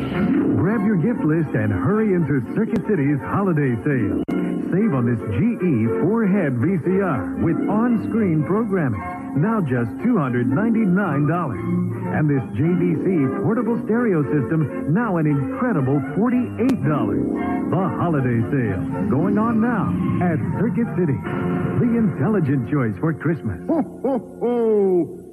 Grab your gift list and hurry into Circuit City's holiday sale. Save on this GE 4-head VCR with on-screen programming, now just $299. And this JVC portable stereo system, now an incredible $48. The holiday sale, going on now at Circuit City. The intelligent choice for Christmas. Ho, ho, ho!